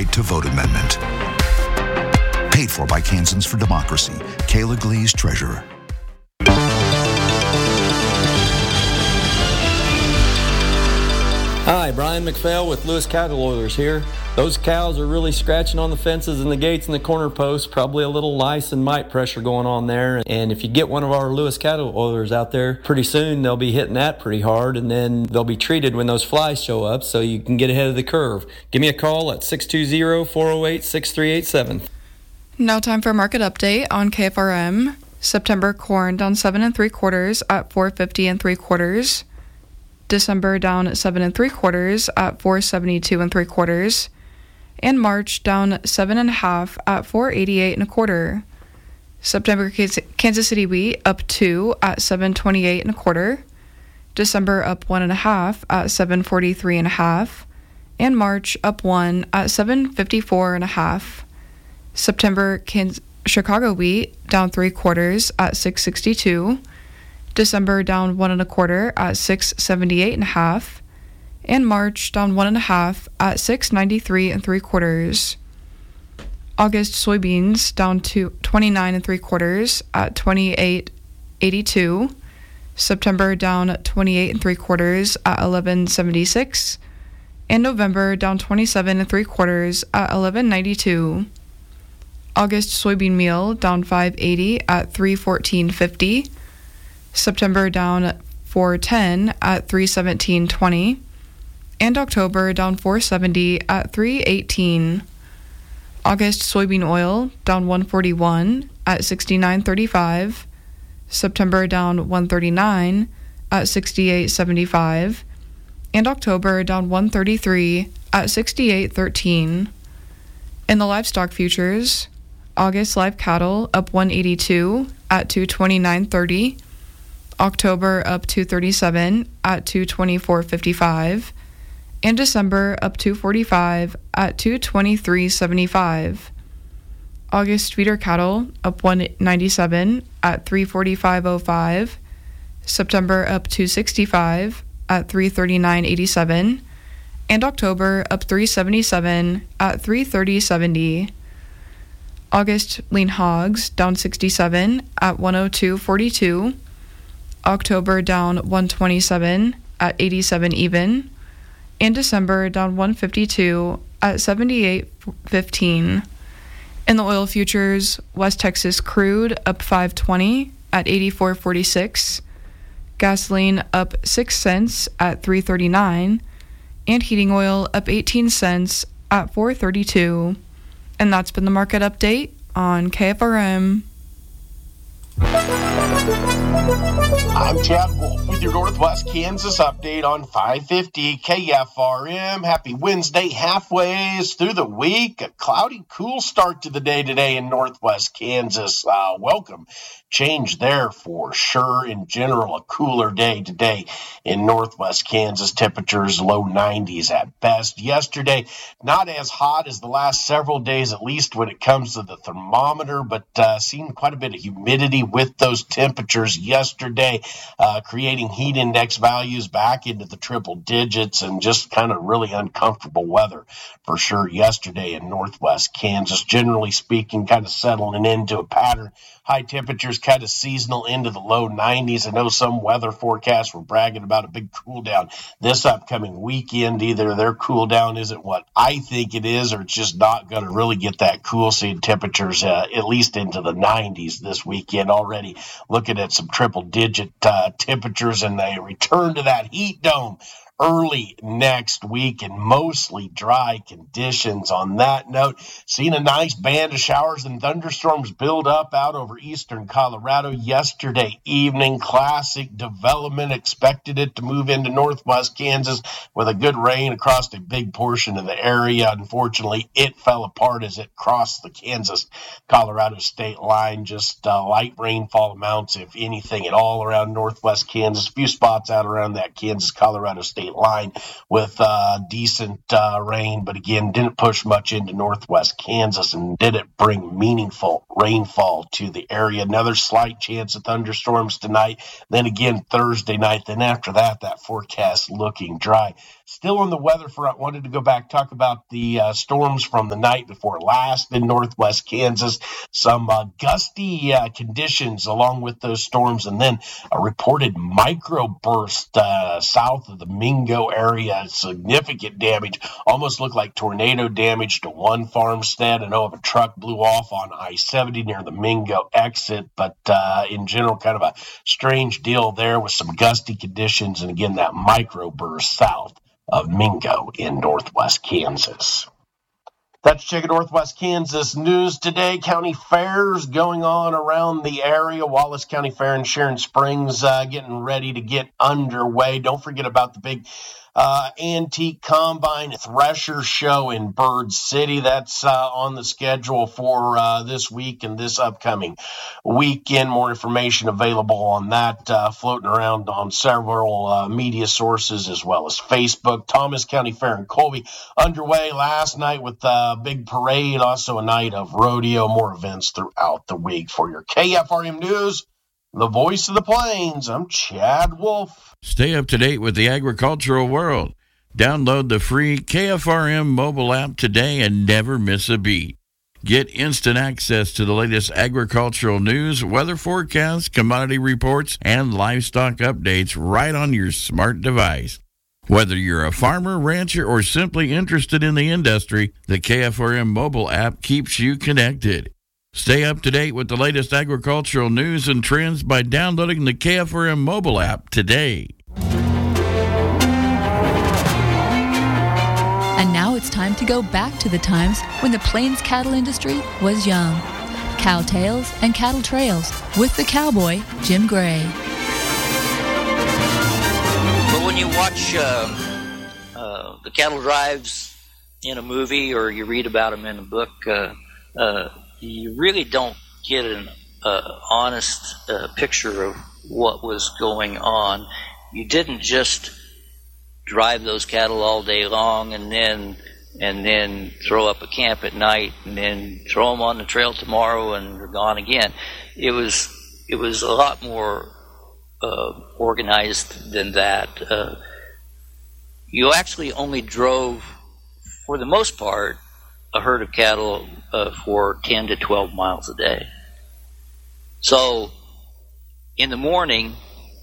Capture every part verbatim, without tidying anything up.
right to vote amendment. Paid for by Kansans for Democracy. Kayla Glees, Treasurer. Hi, Brian McPhail with Lewis Cattle Oilers here. Those cows are really scratching on the fences and the gates and the corner posts, probably a little lice and mite pressure going on there. And if you get one of our Lewis Cattle Oilers out there, pretty soon they'll be hitting that pretty hard, and then they'll be treated when those flies show up so you can get ahead of the curve. Give me a call at six two zero, four oh eight, six three eight seven. Now time for a market update on K F R M. September corn down seven and three quarters at four fifty and three quarters. December down at seven and three quarters at four seventy-two and three quarters, and March down seven and a half at four eighty-eight and a quarter. September Kansas City wheat up two at seven twenty-eight and a quarter. December up one and a half at seven forty-three and a half, and March up one at seven fifty-four and a half. September Kansas Chicago wheat down three quarters at six sixty-two. December down one and a quarter at six seventy-eight and a half, and March down one and a half at six ninety-three and three quarters. August soybeans down to twenty-nine and three quarters at twenty-eight eighty-two. September down twenty-eight and three quarters at eleven seventy-six, and November down twenty-seven and three quarters at eleven ninety-two. August soybean meal down five eighty at three fourteen fifty. September down four ten at three seventeen twenty, and October down four seventy at three eighteen. August soybean oil down one forty-one at sixty-nine thirty-five. September down one thirty-nine at sixty-eight seventy-five, and October down one thirty-three at sixty-eight thirteen. In the livestock futures, August live cattle up one eighty-two at two twenty-nine thirty. October up two thirty-seven at two twenty-four fifty-five, and December up two forty-five at two twenty-three seventy-five. August feeder cattle up one ninety-seven at three forty-five oh five. September up two sixty-five at three thirty-nine eighty-seven, and October up three seventy-seven at three thirty seventy. August lean hogs down sixty-seven at one oh two forty-two. October down one twenty-seven at eighty-seven even, and December down one fifty-two at seventy-eight fifteen. In the oil futures, West Texas crude up five twenty at eighty-four forty-six, gasoline up six cents at three thirty-nine, and heating oil up eighteen cents at four thirty-two. And that's been the market update on K F R M. I'm Chad Wolf with your Northwest Kansas update on five fifty K F R M. Happy Wednesday, halfway through the week. A cloudy, cool start to the day today in Northwest Kansas. Uh, welcome. Change there for sure. In general, a cooler day today in Northwest Kansas. Temperatures low nineties at best. Yesterday, not as hot as the last several days, at least when it comes to the thermometer, but uh, seen quite a bit of humidity with those temperatures yesterday, uh, creating heat index values back into the triple digits, and just kind of really uncomfortable weather for sure yesterday in Northwest Kansas. Generally speaking, kind of settling into a pattern. High temperatures kind of seasonal into the low nineties. I know some weather forecasts were bragging about a big cool down this upcoming weekend. Either their cool down isn't what I think it is, or it's just not going to really get that cool. Seeing temperatures uh, at least into the nineties this weekend. Already looking at some triple digit uh, temperatures, and they return to that heat dome early next week, and mostly dry conditions. On that note, seen a nice band of showers and thunderstorms build up out over eastern Colorado yesterday evening. Classic development. Expected it to move into Northwest Kansas with a good rain across a big portion of the area. Unfortunately, it fell apart as it crossed the Kansas-Colorado state line. Just uh, light rainfall amounts, if anything at all, around Northwest Kansas. A few spots out around that Kansas-Colorado state line with uh, decent uh, rain, but again, didn't push much into Northwest Kansas and didn't bring meaningful rainfall to the area. Another slight chance of thunderstorms tonight, then again Thursday night. Then after that, that forecast looking dry. Still on the weather front, wanted to go back, talk about the uh, storms from the night before last in northwest Kansas. Some uh, gusty uh, conditions along with those storms, and then a reported microburst uh, south of the Mingo area. Significant damage, almost looked like tornado damage to one farmstead. I know of a truck blew off on I seventy near the Mingo exit, but uh, in general, kind of a strange deal there with some gusty conditions, and again, that microburst south of Mingo in northwest Kansas. That's Check It Northwest Kansas news today. County fairs going on around the area. Wallace County Fair in Sharon Springs uh, getting ready to get underway. Don't forget about the big uh, Antique Combine Thresher Show in Bird City. That's uh, on the schedule for uh, this week and this upcoming weekend. More information available on that, uh, floating around on several uh, media sources as well as Facebook. Thomas County Fair in Colby underway last night with a big parade, also a night of rodeo. More events throughout the week. For your K F R M News, the voice of the plains, I'm Chad Wolf. Stay up to date with the agricultural world. Download the free K F R M mobile app today and never miss a beat. Get instant access to the latest agricultural news, weather forecasts, commodity reports, and livestock updates right on your smart device. Whether you're a farmer, rancher, or simply interested in the industry, the K F R M mobile app keeps you connected. Stay up to date with the latest agricultural news and trends by downloading the K F R M mobile app today. And now it's time to go back to the times when the Plains cattle industry was young. Cow Tales and Cattle Trails with the cowboy, Jim Gray. But when you watch uh, uh, the cattle drives in a movie or you read about them in a book, uh, uh, you really don't get an uh, honest uh, picture of what was going on. You didn't just drive those cattle all day long and then and then throw up a camp at night and then throw them on the trail tomorrow and they're gone again. It was it was a lot more uh, organized than that. Uh, you actually only drove, for the most part, a herd of cattle uh, for ten to twelve miles a day. So in the morning,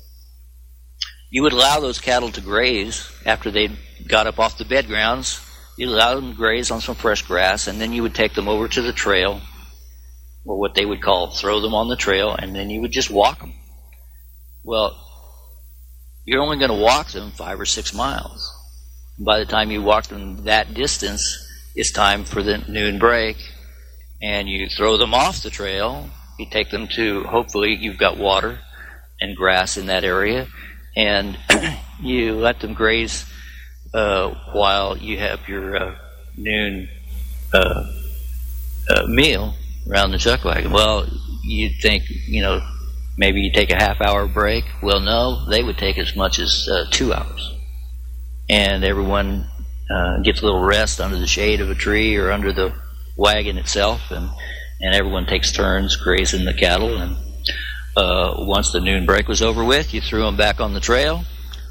you would allow those cattle to graze after they got up off the bed grounds. You'd allow them to graze on some fresh grass, and then you would take them over to the trail, or what they would call throw them on the trail, and then you would just walk them. Well, you're only going to walk them five or six miles. By the time you walk them that distance, it's time for the noon break, and you throw them off the trail. You take them to, hopefully you've got water and grass in that area, and you let them graze uh, while you have your uh, noon uh, uh, meal around the chuck wagon. Well, you'd think, you know, maybe you take a half hour break. Well, no, they would take as much as uh, two hours. And everyone uh, gets a little rest under the shade of a tree or under the wagon itself, and, and everyone takes turns grazing the cattle. And uh, once the noon break was over with, you threw them back on the trail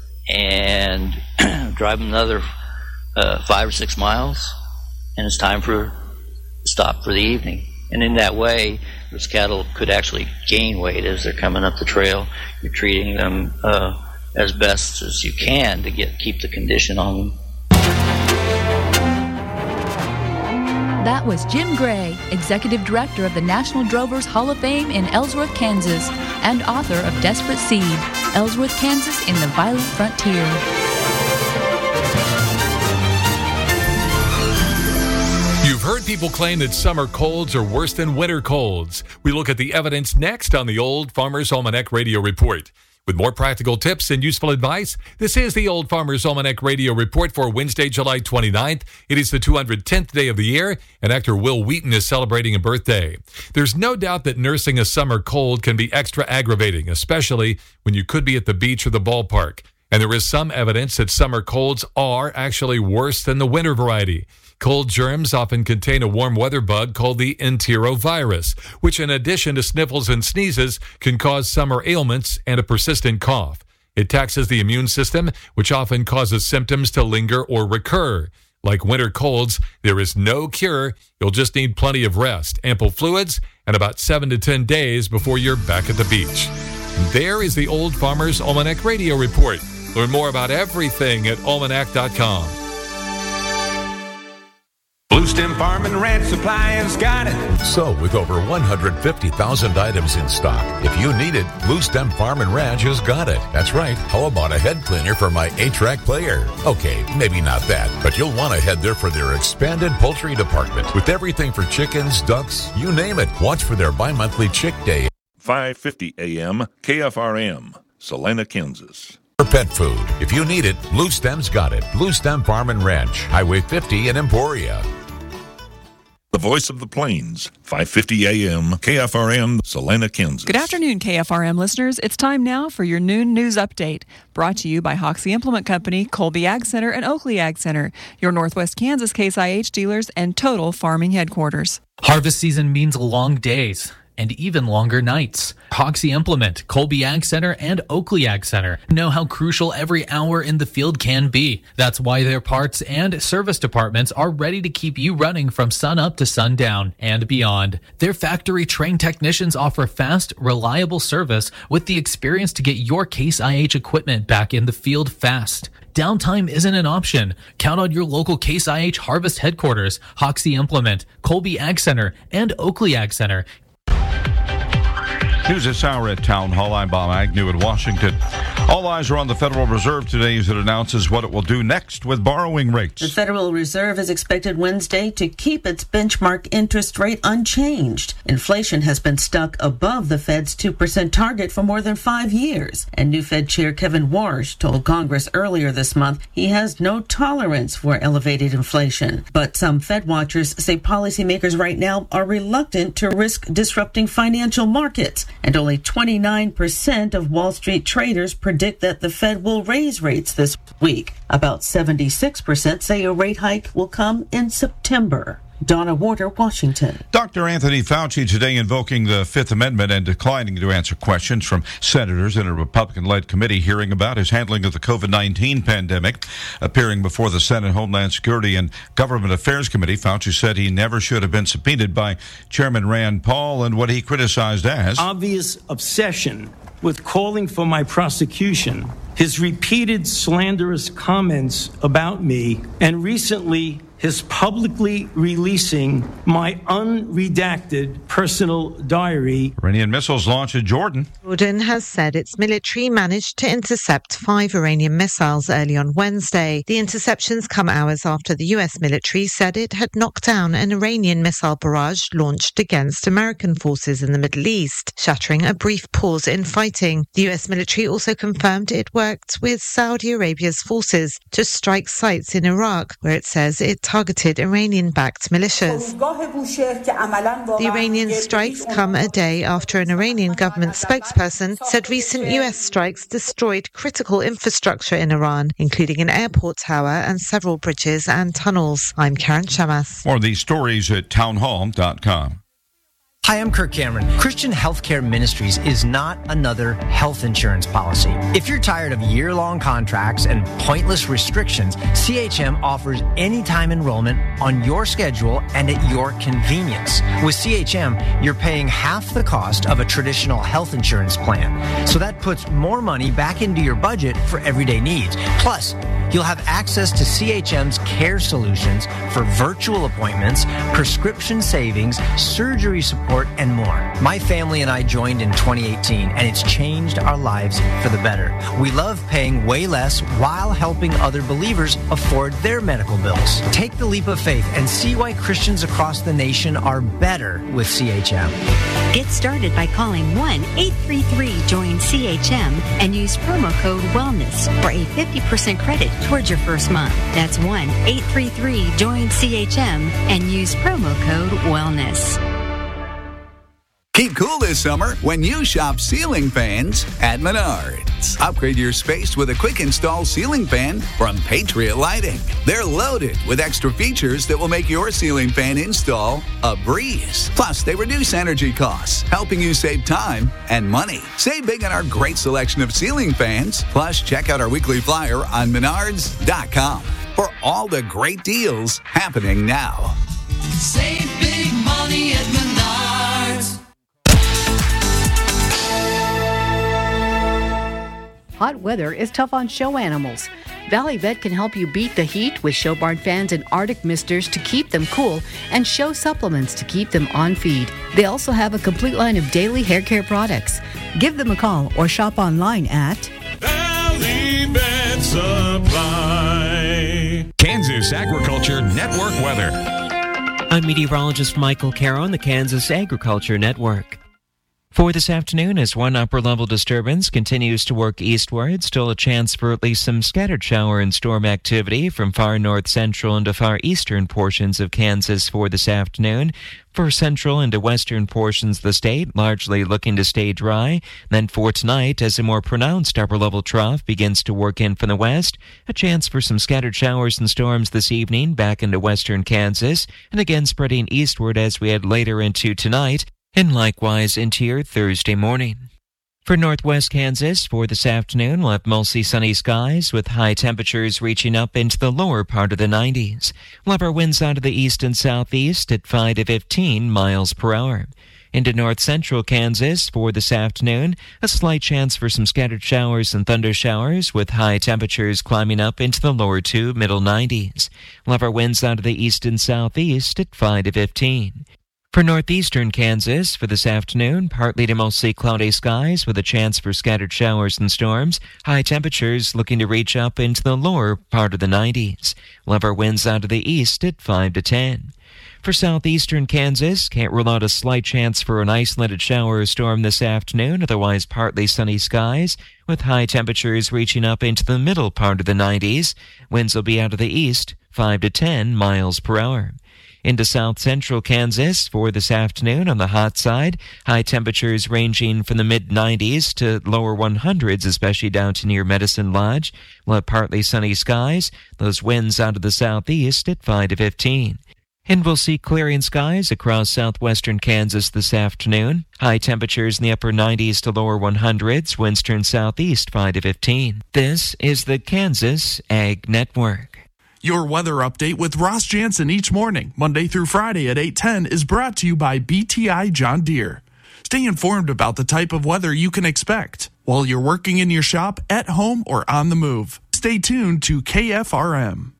and drive them another uh, five or six miles, and it's time for stop for the evening. And in that way, those cattle could actually gain weight as they're coming up the trail. You're treating them uh, as best as you can to get keep the condition on them. That was Jim Gray, Executive Director of the National Drovers Hall of Fame in Ellsworth, Kansas, and author of Desperate Seed, Ellsworth, Kansas in the Violent Frontier. You've heard people claim that summer colds are worse than winter colds. We look at the evidence next on the Old Farmer's Almanac Radio Report. With more practical tips and useful advice, this is the Old Farmer's Almanac Radio Report for Wednesday, July twenty-ninth. It is the two hundred tenth day of the year, and actor Will Wheaton is celebrating a birthday. There's no doubt that nursing a summer cold can be extra aggravating, especially when you could be at the beach or the ballpark. And there is some evidence that summer colds are actually worse than the winter variety. Cold germs often contain a warm weather bug called the enterovirus, which in addition to sniffles and sneezes can cause summer ailments and a persistent cough. It taxes the immune system, which often causes symptoms to linger or recur. Like winter colds, there is no cure. You'll just need plenty of rest, ample fluids, and about seven to ten days before you're back at the beach. And there is the Old Farmer's Almanac Radio Report. Learn more about everything at almanac dot com. Blue Stem Farm and Ranch Supply has got it. So, with over one hundred fifty thousand items in stock, if you need it, Blue Stem Farm and Ranch has got it. That's right. How about a head cleaner for my eight-track player? Okay, maybe not that, but you'll want to head there for their expanded poultry department with everything for chickens, ducks, you name it. Watch for their bi-monthly Chick Day. five fifty A M K F R M, Salina, Kansas. For pet food, if you need it, Blue Stem's got it. Blue Stem Farm and Ranch, Highway fifty in Emporia. The Voice of the Plains, five fifty A M K F R M, Salina, Kansas. Good afternoon, K F R M listeners. It's time now for your noon news update, brought to you by Hoxie Implement Company, Colby Ag Center, and Oakley Ag Center, your Northwest Kansas Case I H dealers and Total Farming headquarters. Harvest season means long days and even longer nights. Hoxie Implement, Colby Ag Center, and Oakley Ag Center know how crucial every hour in the field can be. That's why their parts and service departments are ready to keep you running from sun up to sundown and beyond. Their factory-trained technicians offer fast, reliable service with the experience to get your Case I H equipment back in the field fast. Downtime isn't an option. Count on your local Case I H Harvest headquarters, Hoxie Implement, Colby Ag Center, and Oakley Ag Center. News this hour at Town Hall. I'm Bob Agnew in Washington. All eyes are on the Federal Reserve today as it announces what it will do next with borrowing rates. The Federal Reserve is expected Wednesday to keep its benchmark interest rate unchanged. Inflation has been stuck above the Fed's two percent target for more than five years. And new Fed Chair Kevin Warsh told Congress earlier this month he has no tolerance for elevated inflation. But some Fed watchers say policymakers right now are reluctant to risk disrupting financial markets. And only twenty-nine percent of Wall Street traders predict that the Fed will raise rates this week. About seventy-six percent say a rate hike will come in September. Donna Warder, Washington. Doctor Anthony Fauci today invoking the Fifth Amendment and declining to answer questions from senators in a Republican-led committee hearing about his handling of the COVID nineteen pandemic. Appearing before the Senate Homeland Security and Government Affairs Committee, Fauci said he never should have been subpoenaed by Chairman Rand Paul and what he criticized as obvious obsession with calling for my prosecution, his repeated slanderous comments about me, and recently his publicly releasing my unredacted personal diary. Iranian missiles launched at Jordan. Jordan has said its military managed to intercept five Iranian missiles early on Wednesday. The interceptions come hours after the U S military said it had knocked down an Iranian missile barrage launched against American forces in the Middle East, shattering a brief pause in fighting. The U S military also confirmed it worked with Saudi Arabia's forces to strike sites in Iraq, where it says it targeted Iranian-backed militias. The Iranian strikes come a day after an Iranian government spokesperson said recent U S strikes destroyed critical infrastructure in Iran, including an airport tower and several bridges and tunnels. I'm Karen Shamas. More of these stories at townhall dot com. Hi, I'm Kirk Cameron. Christian Healthcare Ministries is not another health insurance policy. If you're tired of year-long contracts and pointless restrictions, C H M offers anytime enrollment on your schedule and at your convenience. With C H M, you're paying half the cost of a traditional health insurance plan. So that puts more money back into your budget for everyday needs. Plus, you'll have access to C H M's care solutions for virtual appointments, prescription savings, surgery support, and more. My family and I joined in twenty eighteen, and it's changed our lives for the better. We love paying way less while helping other believers afford their medical bills. Take the leap of faith and see why Christians across the nation are better with C H M. Get started by calling one eight three three join C H M and use promo code WELLNESS for a fifty percent credit towards your first month. That's one eight three three join C H M and use promo code WELLNESS. Keep cool this summer when you shop ceiling fans at Menards. Upgrade your space with a quick install ceiling fan from Patriot Lighting. They're loaded with extra features that will make your ceiling fan install a breeze. Plus, they reduce energy costs, helping you save time and money. Save big on our great selection of ceiling fans. Plus, check out our weekly flyer on menards dot com for all the great deals happening now. Save big money at Menards. Hot weather is tough on show animals. Valley Vet can help you beat the heat with show barn fans and Arctic misters to keep them cool and show supplements to keep them on feed. They also have a complete line of daily hair care products. Give them a call or shop online at Valley Vet Supply. Kansas Agriculture Network weather. I'm meteorologist Michael Caro on the Kansas Agriculture Network. For this afternoon, as one upper-level disturbance continues to work eastward, still a chance for at least some scattered shower and storm activity from far north-central into far eastern portions of Kansas for this afternoon. For central into western portions of the state, largely looking to stay dry. Then for tonight, as a more pronounced upper-level trough begins to work in from the west, a chance for some scattered showers and storms this evening back into western Kansas, and again spreading eastward as we head later into tonight, and likewise into your Thursday morning. For northwest Kansas, for this afternoon, we'll have mostly sunny skies with high temperatures reaching up into the lower part of the nineties. We'll have our winds out of the east and southeast at five to fifteen miles per hour. Into north central Kansas, for this afternoon, a slight chance for some scattered showers and thunder showers with high temperatures climbing up into the lower to middle nineties. We'll have our winds out of the east and southeast at five to fifteen. For northeastern Kansas, for this afternoon, partly to mostly cloudy skies with a chance for scattered showers and storms. High temperatures looking to reach up into the lower part of the nineties. We'll have our winds out of the east at five to ten. For southeastern Kansas, can't rule out a slight chance for an isolated shower or storm this afternoon, otherwise partly sunny skies, with high temperatures reaching up into the middle part of the nineties. Winds will be out of the east, five to ten miles per hour. Into south-central Kansas for this afternoon on the hot side. High temperatures ranging from the mid-nineties to lower hundreds, especially down to near Medicine Lodge. We'll have partly sunny skies. Those winds out of the southeast at five to fifteen. And we'll see clearing skies across southwestern Kansas this afternoon. High temperatures in the upper nineties to lower hundreds. Winds turn southeast five to fifteen. This is the Kansas Ag Network. Your weather update with Ross Jansen each morning, Monday through Friday at eight ten, is brought to you by B T I John Deere. Stay informed about the type of weather you can expect while you're working in your shop, at home, or on the move. Stay tuned to K F R M.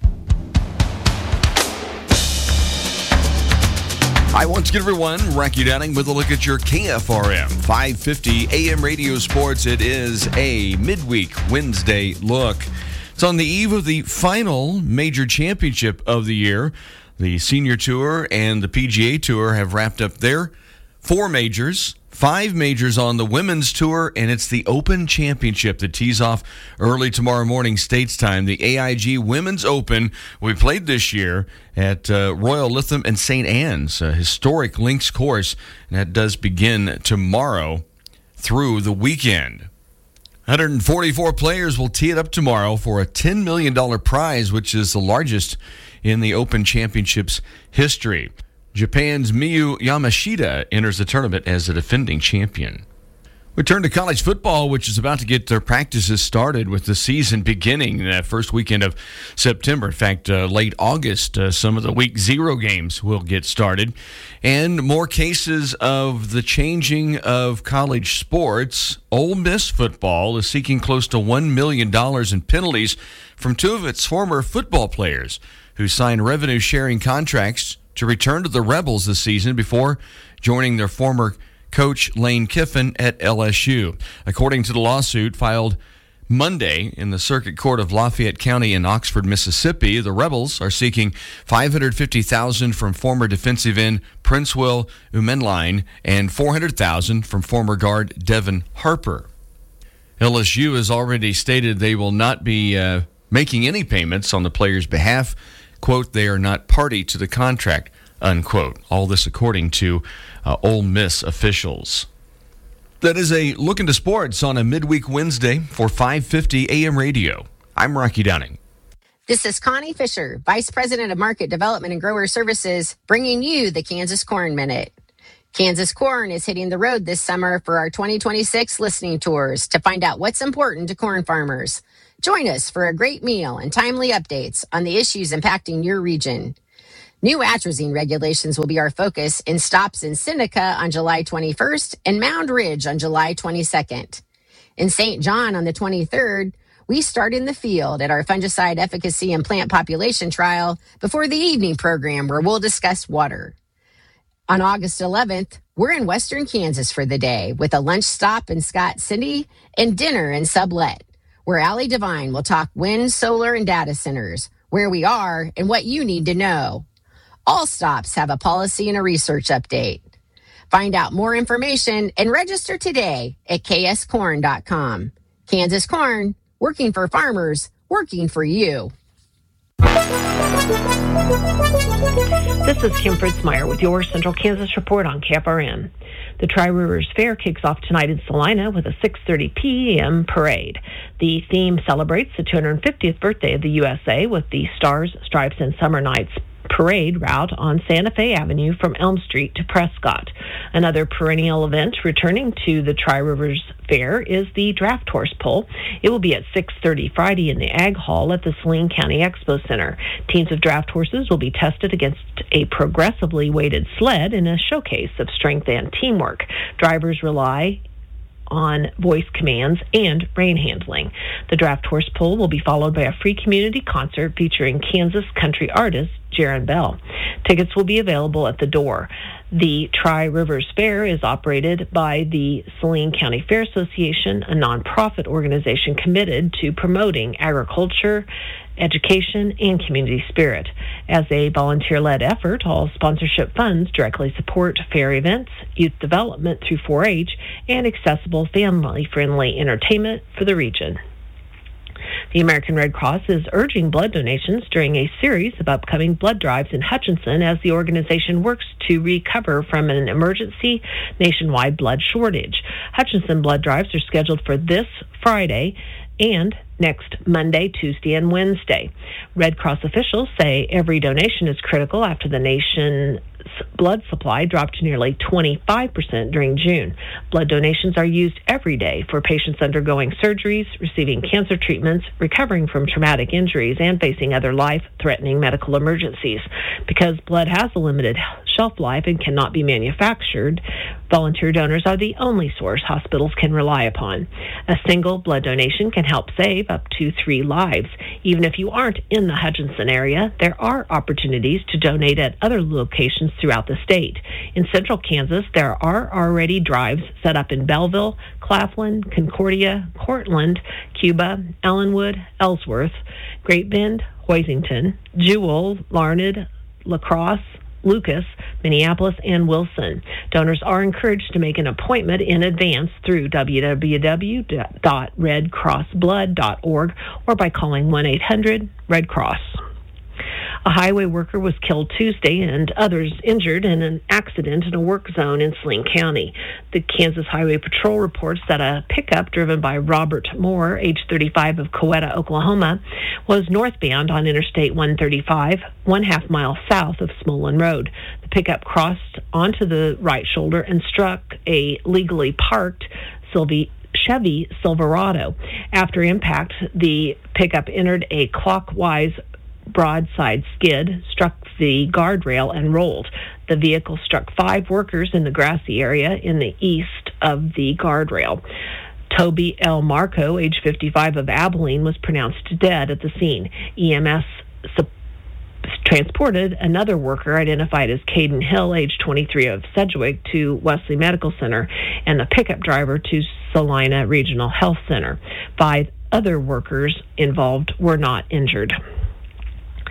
Hi, once again, everyone. Rocky Downing with a look at your K F R M five fifty A M Radio Sports. It is a midweek Wednesday look. It's on the eve of the final major championship of the year. The Senior Tour and the P G A Tour have wrapped up their four majors, five majors on the Women's Tour, and it's the Open Championship that tees off early tomorrow morning States time. The A I G Women's Open we played this year at uh, Royal Lytham and Saint Anne's, a historic links course, and that does begin tomorrow through the weekend. one hundred forty-four players will tee it up tomorrow for a ten million dollars prize, which is the largest in the Open Championship's history. Japan's Miyu Yamashita enters the tournament as the defending champion. We turn to college football, which is about to get their practices started with the season beginning that first weekend of September. In fact, uh, late August, uh, some of the week zero games will get started. And more cases of the changing of college sports. Ole Miss football is seeking close to one million dollars in penalties from two of its former football players who signed revenue-sharing contracts to return to the Rebels this season before joining their former coach Lane Kiffin at L S U. According to the lawsuit filed Monday in the Circuit Court of Lafayette County in Oxford, Mississippi, the Rebels are seeking five hundred fifty thousand dollars from former defensive end Prince Will Umenline and four hundred thousand dollars from former guard Devin Harper. L S U has already stated they will not be uh, making any payments on the players' behalf. Quote, they are not party to the contract, unquote. All this according to uh, Ole Miss officials. That is a look into sports on a midweek Wednesday for five fifty A M radio. I'm Rocky Downing. This is Connie Fisher, Vice President of Market Development and Grower Services, bringing you the Kansas Corn Minute. Kansas Corn is hitting the road this summer for our twenty twenty-six listening tours to find out what's important to corn farmers. Join us for a great meal and timely updates on the issues impacting your region. New atrazine regulations will be our focus in stops in Seneca on July twenty-first and Mound Ridge on July twenty-second. In Saint John on the twenty-third, we start in the field at our fungicide efficacy and plant population trial before the evening program where we'll discuss water. On August eleventh, we're in Western Kansas for the day with a lunch stop in Scott City and dinner in Sublet, where Allie Devine will talk wind, solar, and data centers, where we are and what you need to know. All stops have a policy and a research update. Find out more information and register today at k s corn dot com. Kansas Corn, working for farmers, working for you. This is Kim Fritzmeyer with your Central Kansas Report on K F R M. The Tri-Rivers Fair kicks off tonight in Salina with a six thirty p.m. parade. The theme celebrates the two hundred fiftieth birthday of the U S A with the Stars, Stripes, and Summer Nights parade route on Santa Fe Avenue from Elm Street to Prescott. Another perennial event returning to the Tri-Rivers Fair is the Draft Horse Pull. It will be at six thirty Friday in the Ag Hall at the Saline County Expo Center. Teams of draft horses will be tested against a progressively weighted sled in a showcase of strength and teamwork. Drivers rely on voice commands and rein handling. The Draft Horse Pull will be followed by a free community concert featuring Kansas country artist Jaron Bell. Tickets will be available at the door. The Tri-Rivers Fair is operated by the Saline County Fair Association, a nonprofit organization committed to promoting agriculture, education, and community spirit. As a volunteer-led effort, all sponsorship funds directly support fair events, youth development through four H, and accessible family-friendly entertainment for the region. The American Red Cross is urging blood donations during a series of upcoming blood drives in Hutchinson as the organization works to recover from an emergency nationwide blood shortage. Hutchinson blood drives are scheduled for this Friday and next Monday, Tuesday, and Wednesday. Red Cross officials say every donation is critical after the nation's blood supply dropped nearly twenty-five percent during June. Blood donations are used every day for patients undergoing surgeries, receiving cancer treatments, recovering from traumatic injuries, and facing other life-threatening medical emergencies. Because blood has a limited shelf life and cannot be manufactured, volunteer donors are the only source hospitals can rely upon. A single blood donation can help save up to three lives. Even if you aren't in the Hutchinson area, there are opportunities to donate at other locations throughout the state. In central Kansas, there are already drives set up in Belleville, Claflin, Concordia, Cortland, Cuba, Ellenwood, Ellsworth, Great Bend, Hoisington, Jewell, Larned, La Crosse, Lucas, Minneapolis, and Wilson. Donors are encouraged to make an appointment in advance through w w w dot red cross blood dot org or by calling one eight hundred red cross. A highway worker was killed Tuesday and others injured in an accident in a work zone in Saline County. The Kansas Highway Patrol reports that a pickup driven by Robert Moore, age thirty-five, of Coweta, Oklahoma, was northbound on Interstate one thirty-five, one half mile south of Smolin Road. The pickup crossed onto the right shoulder and struck a legally parked Sylvie Chevy Silverado. After impact, the pickup entered a clockwise broadside skid, struck the guardrail, and rolled. The vehicle struck five workers in the grassy area in the east of the guardrail. Toby L. Marco, age fifty-five, of Abilene, was pronounced dead at the scene. E M S su- transported another worker identified as Caden Hill, age twenty-three, of Sedgwick, to Wesley Medical Center, and the pickup driver to Salina Regional Health Center. Five other workers involved were not injured.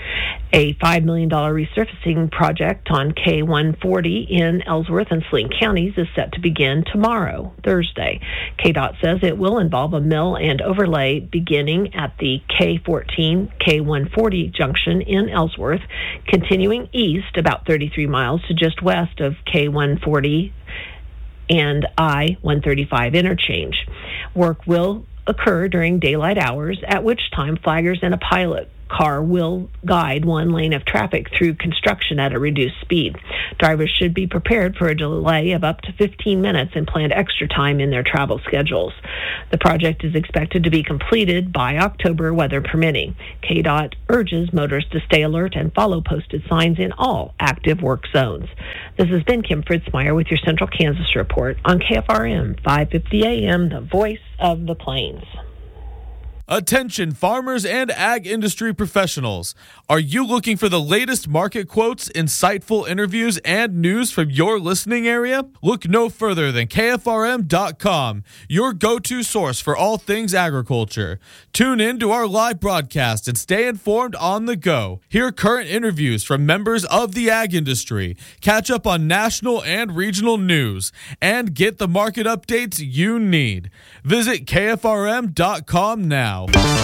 A five million dollars resurfacing project on K one forty in Ellsworth and Saline counties is set to begin tomorrow, Thursday. K D O T says it will involve a mill and overlay beginning at the K fourteen K one forty junction in Ellsworth, continuing east about thirty-three miles to just west of K one forty and I one thirty-five interchange. Work will occur during daylight hours, at which time flaggers and a pilot car will guide one lane of traffic through construction at a reduced speed. Drivers should be prepared for a delay of up to fifteen minutes and plan extra time in their travel schedules. The project is expected to be completed by October, weather permitting. K D O T urges motorists to stay alert and follow posted signs in all active work zones. This has been Kim Fritzmeyer with your Central Kansas Report on K F R M five fifty A M, the voice of the plains. Attention farmers and ag industry professionals. Are you looking for the latest market quotes, insightful interviews, and news from your listening area? Look no further than K F R M dot com, your go-to source for all things agriculture. Tune in to our live broadcast and stay informed on the go. Hear current interviews from members of the ag industry, catch up on national and regional news, and get the market updates you need. Visit K F R M dot com now.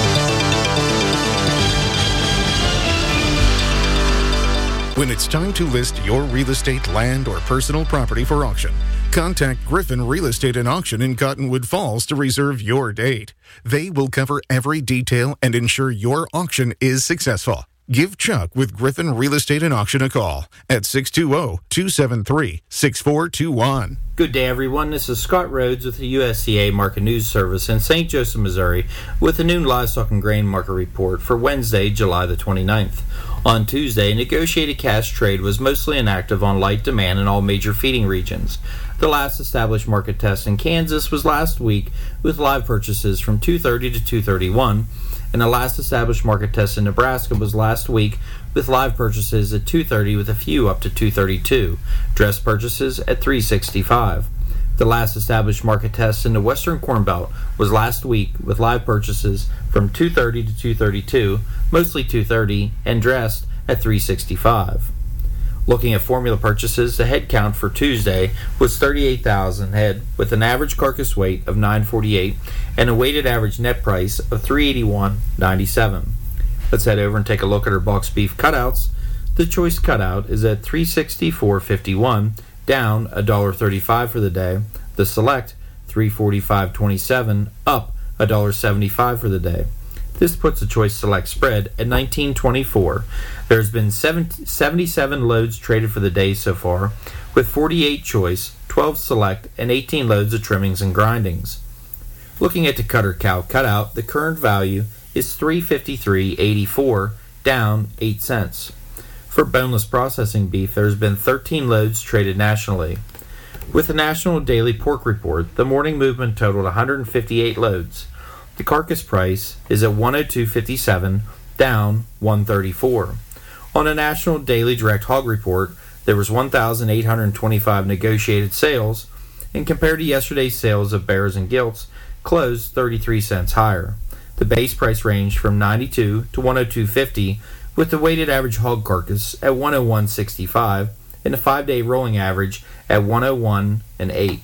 When it's time to list your real estate, land, or personal property for auction, contact Griffin Real Estate and Auction in Cottonwood Falls to reserve your date. They will cover every detail and ensure your auction is successful. Give Chuck with Griffin Real Estate and Auction a call at six two zero, two seven three, six four two one. Good day, everyone. This is Scott Rhodes with the U S D A Market News Service in Saint Joseph, Missouri, with the noon livestock and grain market report for Wednesday, July the twenty-ninth. On Tuesday, negotiated cash trade was mostly inactive on light demand in all major feeding regions. The last established market test in Kansas was last week with live purchases from two thirty to two thirty-one, and the last established market test in Nebraska was last week with live purchases at two thirty with a few up to two thirty-two, dress purchases at three sixty-five. The last established market test in the Western Corn Belt was last week with live purchases from two thirty to two thirty-two, mostly two thirty, and dressed at three sixty-five. Looking at formula purchases, the head count for Tuesday was thirty-eight thousand head with an average carcass weight of nine forty-eight and a weighted average net price of three eighty-one ninety-seven. Let's head over and take a look at our boxed beef cutouts. The choice cutout is at three sixty-four fifty-one, down one dollar thirty-five for the day. The select three forty-five twenty-seven, up one dollar seventy-five for the day. This puts the choice select spread at nineteen twenty-four. There's been seventy-seven loads traded for the day so far, with forty-eight choice, twelve select, and eighteen loads of trimmings and grindings. Looking at the cutter cow cutout, the current value is three fifty-three eighty-four, down eight cents. For boneless processing beef, there's been thirteen loads traded nationally. With the National Daily Pork Report, the morning movement totaled one hundred fifty-eight loads. The carcass price is at one oh two fifty-seven, down one thirty-four. On a National Daily Direct Hog Report, there was one thousand eight hundred twenty-five negotiated sales, and compared to yesterday's sales of bears and gilts, closed thirty-three cents higher. The base price ranged from ninety-two to one oh two fifty, with the weighted average hog carcass at one oh one sixty-five and the five-day rolling average at one oh one and eight.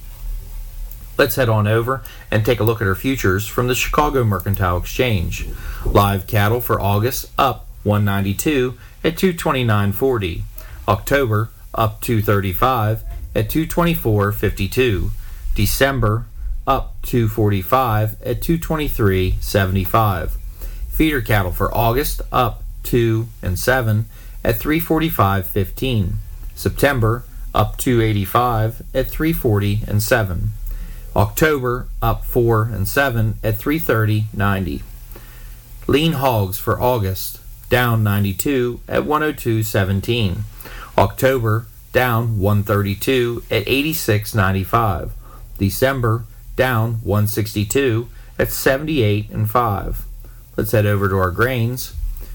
Let's head on over and take a look at our futures from the Chicago Mercantile Exchange. Live cattle for August up one ninety-two at two twenty-nine forty. October up two thirty-five at two twenty-four fifty-two. December up two forty-five at two twenty-three seventy-five. Feeder cattle for August up two and seven at three forty-five fifteen. September up two eighty-five at three forty and seven. October up four and seven at three thirty ninety. Lean hogs for August down ninety-two at one oh two seventeen. October down one thirty-two at eighty-six ninety-five. December down one sixty-two at seventy-eight and five. Let's head over to our grains.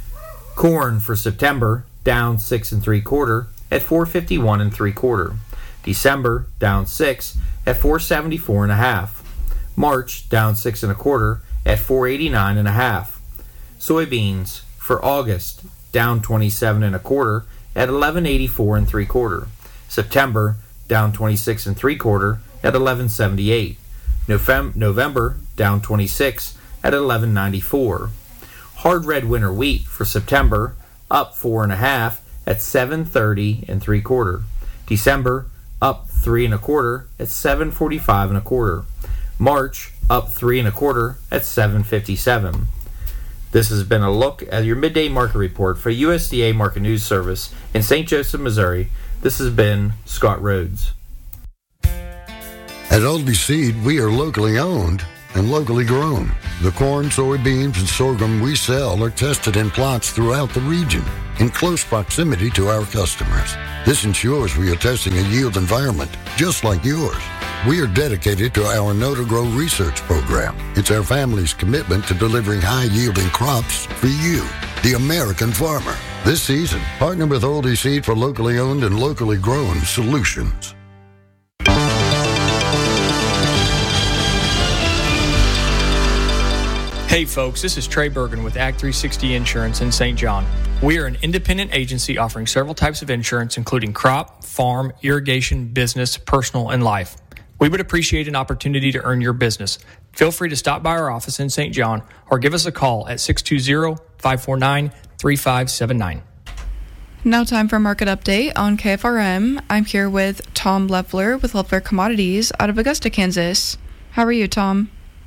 Corn for September down six and three quarter at four fifty-one and three quarter. December down six at four seventy-four and a half. March down six and a quarter at four eighty-nine and a half. Soybeans for August down twenty-seven and a quarter at eleven eighty-four and three quarter. September, down twenty-six and three quarter at eleven seventy-eight. Novem- November, down twenty-six at eleven ninety-four. Hard red winter wheat for September, up four and a half at seven thirty and three quarter. December, up three and a quarter at seven forty-five and a quarter. March, up three and a quarter at seven fifty-seven. This has been a look at your midday market report for U S D A Market News Service in Saint Joseph, Missouri. This has been Scott Rhodes. At Oldie Seed, we are locally owned and locally grown. The corn, soybeans, and sorghum we sell are tested in plots throughout the region in close proximity to our customers. This ensures we are testing a yield environment just like yours. We are dedicated to our Know to Grow research program. It's our family's commitment to delivering high-yielding crops for you, the American farmer. This season, partner with Oldie Seed for locally owned and locally grown solutions. Hey folks, this is Trey Bergen with Act three sixty Insurance in Saint John. We are an independent agency offering several types of insurance, including crop, farm, irrigation, business, personal, and life. We would appreciate an opportunity to earn your business. Feel free to stop by our office in Saint John or give us a call at six two zero, five four nine, three five seven nine. Now time for a market update on K F R M. I'm here with Tom Leffler with Leffler Commodities out of Augusta, Kansas. How are you, Tom?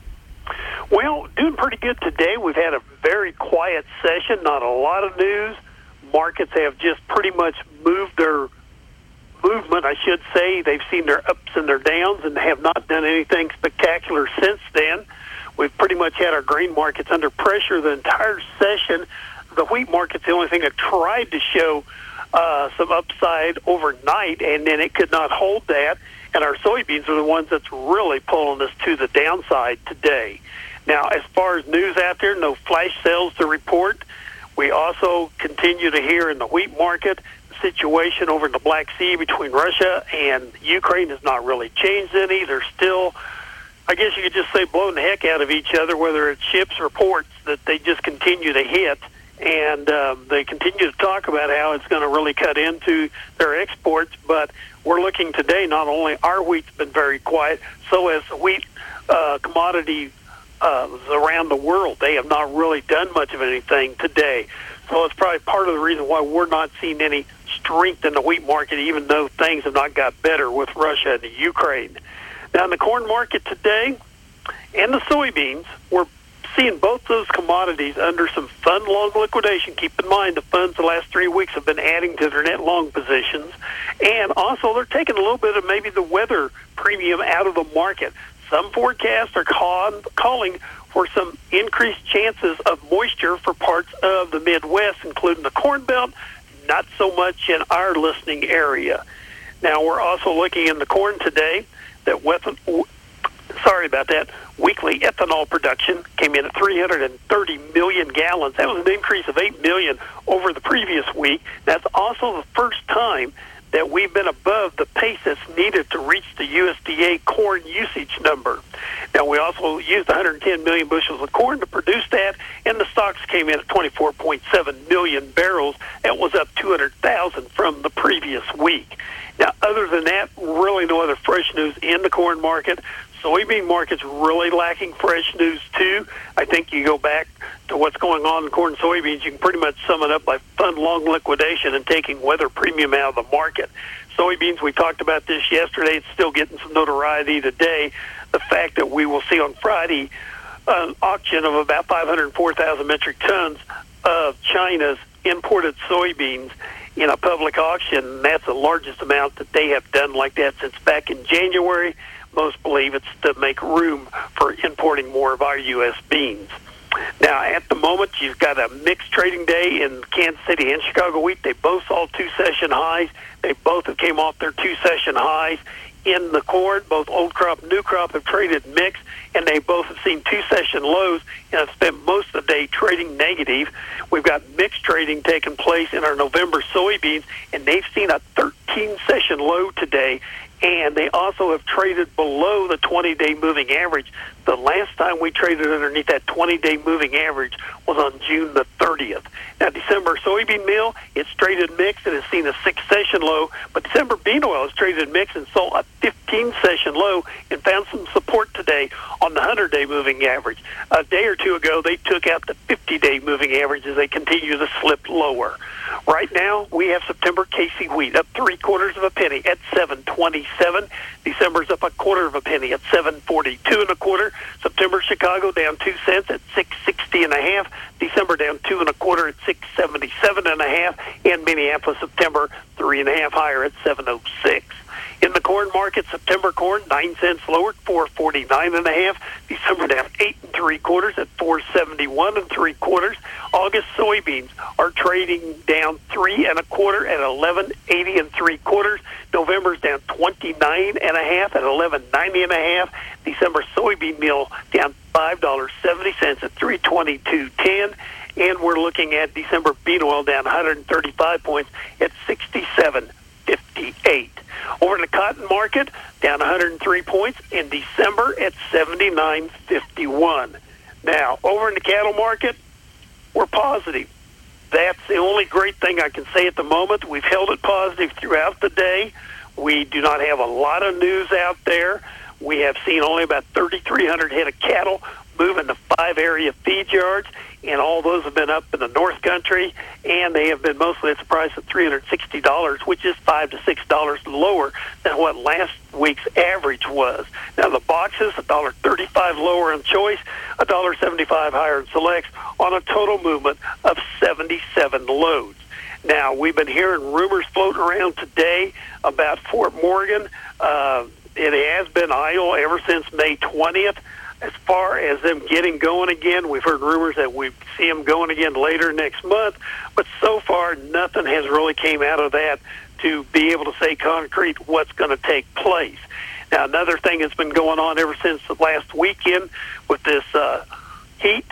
Well, doing pretty good today. We've had a very quiet session, not a lot of news. Markets have just pretty much moved their movement, I should say. They've seen their ups and their downs and have not done anything spectacular since then. We've pretty much had our grain markets under pressure the entire session. The wheat market's the only thing that tried to show uh, some upside overnight, and then it could not hold that. And our soybeans are the ones that's really pulling us to the downside today. Now, as far as news out there, no flash sales to report. We also continue to hear in the wheat market, the situation over in the Black Sea between Russia and Ukraine has not really changed any. They're still, I guess you could just say, blowing the heck out of each other, whether it's ships or ports, that they just continue to hit. And um, they continue to talk about how it's going to really cut into their exports. But we're looking today, not only our wheat's been very quiet, so has wheat uh, commodity Uh, around the world. They have not really done much of anything today. So it's probably part of the reason why we're not seeing any strength in the wheat market, even though things have not got better with Russia and the Ukraine. Now, in the corn market today and the soybeans, we're seeing both those commodities under some fund long liquidation. Keep in mind, the funds the last three weeks have been adding to their net long positions. And also, they're taking a little bit of maybe the weather premium out of the market. Some forecasts are call, calling for some increased chances of moisture for parts of the Midwest, including the Corn Belt, not so much in our listening area. Now, we're also looking in the corn today that, weapon, sorry about that, weekly ethanol production came in at three hundred thirty million gallons. That was an increase of eight million over the previous week. That's also the first time that we've been above the pace that's needed to reach the U S D A corn usage number. Now, we also used one hundred ten million bushels of corn to produce that, and the stocks came in at twenty-four point seven million barrels. That was up two hundred thousand from the previous week. Now, other than that, really no other fresh news in the corn market. Soybean market's really lacking fresh news, too. I think you go back to what's going on in corn and soybeans, you can pretty much sum it up by fund long liquidation and taking weather premium out of the market. Soybeans, we talked about this yesterday. It's still getting some notoriety today. The fact that we will see on Friday an auction of about five hundred four thousand metric tons of China's imported soybeans in a public auction. That's the largest amount that they have done like that since back in January. Most believe it's to make room for importing more of our U S beans. Now, at the moment, you've got a mixed trading day in Kansas City and Chicago wheat. They both saw two-session highs. They both have came off their two-session highs. In the corn, both old crop and new crop have traded mixed, and they both have seen two-session lows and have spent most of the day trading negative. We've got mixed trading taking place in our November soybeans, and they've seen a thirteen-session low today, and they also have traded below the twenty-day moving average. The last time we traded underneath that twenty-day moving average was on June the thirtieth. Now, December soybean meal, it's traded mixed and has seen a six-session low, but December bean oil is traded mixed and saw a fifteen-session low and found some support today on the hundred-day moving average. A day or two ago, they took out the fifty-day moving average as they continue to slip lower. Right now, we have September Casey wheat up three quarters of a penny at seven twenty-seven. December's up a quarter of a penny at seven forty-two and a quarter. September Chicago down two cents at six sixty and a half. December down two and a quarter at six seventy-seven and a half. And Minneapolis September three and a half higher at seven oh six. In the corn market, September corn nine cents lower at four forty-nine and a half. December down eight and three quarters at four seventy-one and three quarters. August soybeans are trading down three and a quarter at eleven eighty and three quarters. November's down twenty-nine and a half at eleven ninety and a half. December soybean meal down five dollars and seventy cents at three twenty-two ten. And we're looking at December bean oil down one hundred thirty-five points at sixty-seven fifty-eight. Over in the cotton market, down one hundred three points in December at seventy-nine fifty-one. Now, over in the cattle market, we're positive. That's the only great thing I can say at the moment. We've held it positive throughout the day. We do not have a lot of news out there. We have seen only about thirty-three hundred head of cattle move in the five area feed yards, and all those have been up in the North Country, and they have been mostly at the price of three hundred sixty dollars, which is five to six dollars lower than what last week's average was. Now, the boxes, one dollar thirty-five lower in choice, one dollar seventy-five higher in selects, on a total movement of seventy-seven loads. Now, we've been hearing rumors floating around today about Fort Morgan. Uh, it has been idle ever since May twentieth. As far as them getting going again, we've heard rumors that we see them going again later next month, but so far nothing has really came out of that to be able to say concrete what's going to take place. Now, another thing that's been going on ever since the last weekend with this uh, heat,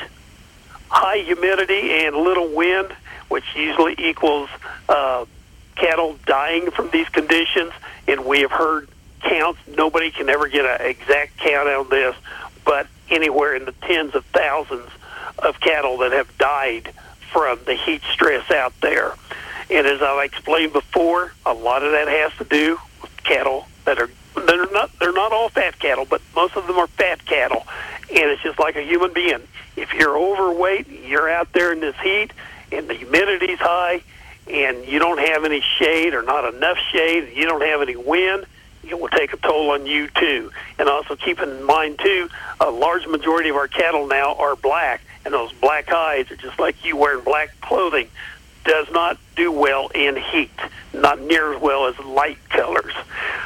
high humidity, and little wind, which usually equals uh, cattle dying from these conditions, and we have heard counts. Nobody can ever get an exact count on this, but anywhere in the tens of thousands of cattle that have died from the heat stress out there. And as I've explained before, a lot of that has to do with cattle that are they're not they're not all fat cattle, but most of them are fat cattle. And it's just like a human being. If you're overweight, you're out there in this heat, and the humidity's high, and you don't have any shade or not enough shade, and you don't have any wind, it will take a toll on you, too. And also keep in mind, too, a large majority of our cattle now are black, and those black hides are just like you wearing black clothing. Does not do well in heat, not near as well as light colors.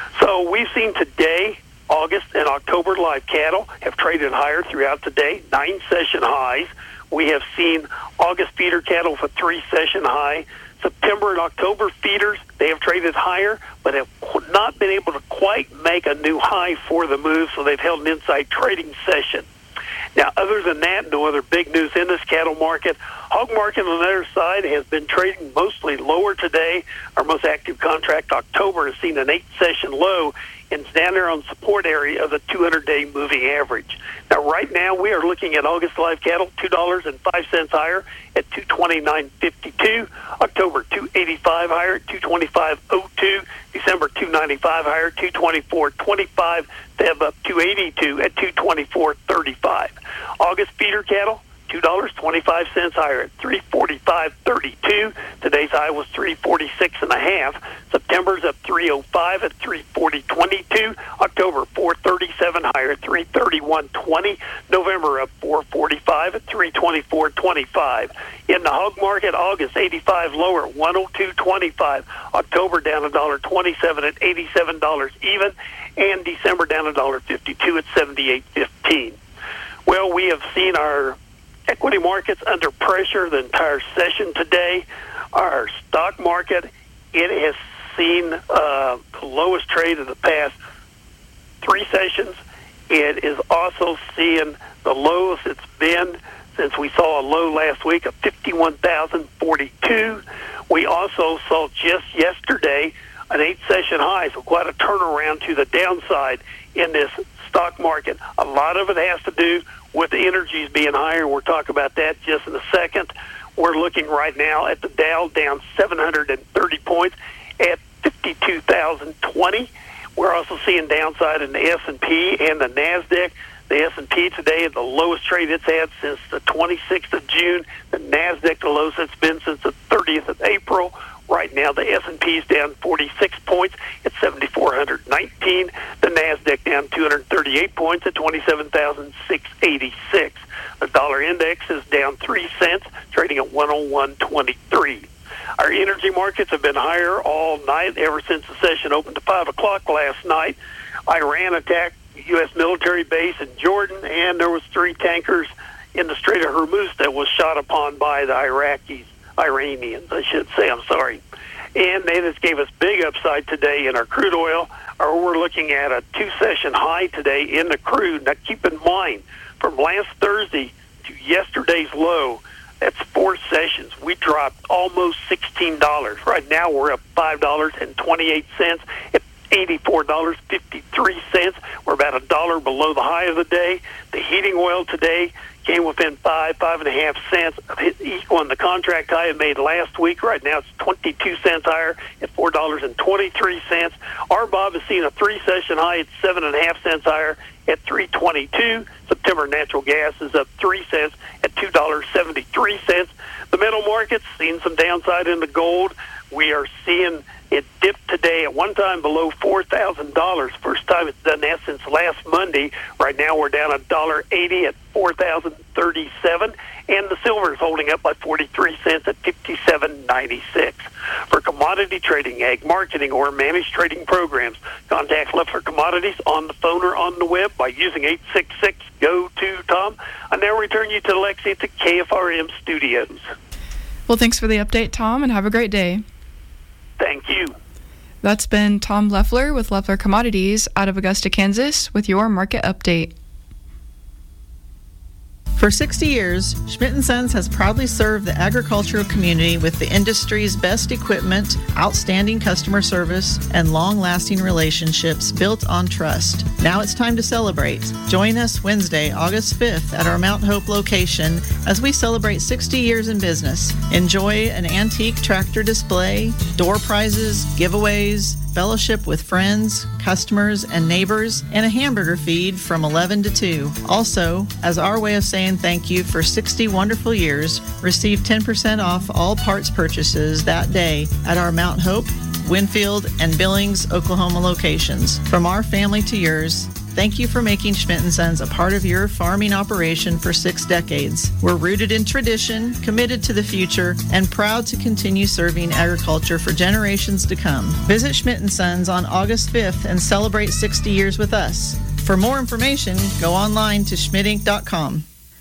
So we've seen today, August and October live cattle have traded higher throughout the day, nine session highs. We have seen August feeder cattle for three session high. September and October feeders, they have traded higher, but have not been able to quite make a new high for the move, so they've held an inside trading session. Now, other than that, no other big news in this cattle market. Hog market on the other side has been trading mostly lower today. Our most active contract, October, has seen an eight-session low and it's down there on support area of the two hundred day moving average. Now, right now, we are looking at August live cattle, two dollars and five cents higher at two twenty-nine fifty-two. October, two eighty-five higher at two twenty-five oh two. December, two ninety-five higher at two twenty-four twenty-five. Feb up two eighty-two at two twenty-four thirty-five. August feeder cattle, two dollars and twenty-five cents higher at three forty-five thirty-two. Today's high was three forty-six and a half. September's up three oh five at three forty twenty-two. October four thirty-seven higher at three thirty-one twenty. November up four forty-five at three twenty-four twenty-five. In the hog market, August eighty-five lower at one oh two twenty-five. October down one dollar and twenty-seven cents at eighty-seven dollars even, and December down one dollar and fifty-two cents at seventy-eight fifteen. Well, we have seen our equity markets under pressure the entire session today. Our stock market, it has seen uh, the lowest trade of the past three sessions. It is also seeing the lowest it's been since we saw a low last week of fifty-one thousand forty-two. We also saw just yesterday an eight-session high, so quite a turnaround to the downside in this stock market. A lot of it has to do with the energies being higher. We'll talk about that just in a second. We're looking right now at the Dow down seven hundred thirty points at fifty-two thousand twenty. We're also seeing downside in the S and P and the NASDAQ. The S and P today at the lowest trade it's had since the twenty-sixth of June. The NASDAQ the lowest it's been since the thirtieth of April. Right now, the S and P is down forty-six points at seven thousand four hundred nineteen. The NASDAQ down two hundred thirty-eight points at twenty-seven thousand six hundred eighty-six. The dollar index is down three cents, trading at one oh one twenty-three. Our energy markets have been higher all night, ever since the session opened at five o'clock last night. Iran attacked the U S military base in Jordan, and there was three tankers in the Strait of Hormuz that was shot upon by the Iraqis. Iranians, I should say, I'm sorry. And they just gave us big upside today in our crude oil. Or we're looking at a two-session high today in the crude. Now, keep in mind, from last Thursday to yesterday's low, that's four sessions. We dropped almost sixteen dollars. Right now, we're up five dollars and twenty-eight cents at eighty-four dollars and fifty-three cents. We're about a dollar below the high of the day. The heating oil today came within five, five and a half cents of equaling the contract high it made last week. Right now it's twenty-two cents higher at four dollars and twenty-three cents. R B O B has seen a three-session high at seven and a half cents higher at three twenty-two. September natural gas is up three cents at two dollars and seventy-three cents. The metal market's seen some downside in the gold. We are seeing it dipped today at one time below four thousand dollars. First time it's done that since last Monday. Right now we're down one dollar eighty at four thousand thirty-seven, and the silver is holding up by forty-three cents at fifty-seven ninety-six. For commodity trading, ag marketing, or managed trading programs, contact Leffler Commodities on the phone or on the web by using eight six six, G O two, Tom. I now return you to Lexi at the K F R M studios. Well, thanks for the update, Tom, and have a great day. Thank you. That's been Tom Leffler with Leffler Commodities out of Augusta, Kansas, with your market update. For sixty years, Schmidt and Sons has proudly served the agricultural community with the industry's best equipment, outstanding customer service, and long-lasting relationships built on trust. Now it's time to celebrate. Join us Wednesday, August fifth at our Mount Hope location as we celebrate sixty years in business. Enjoy an antique tractor display, door prizes, giveaways, fellowship with friends, customers, and neighbors, and a hamburger feed from eleven to two. Also, as our way of saying thank you for sixty wonderful years, receive ten percent off all parts purchases that day at our Mount Hope, Winfield, and Billings, Oklahoma locations. From our family to yours, thank you for making Schmidt and Sons a part of your farming operation for six decades. We're rooted in tradition, committed to the future, and proud to continue serving agriculture for generations to come. Visit Schmidt and Sons on August fifth and celebrate sixty years with us. For more information, go online to schmidt inc dot com.